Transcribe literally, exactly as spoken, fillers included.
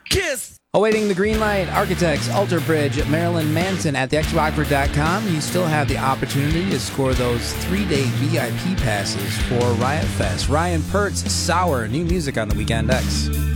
Kiss! Awaiting the green light, Architects, Alter Bridge, Marilyn Manson at the X Rockford dot com. You still have the opportunity to score those three-day V I P passes for Riot Fest. Ryan Pertz, Sour, new music on the Weekend X.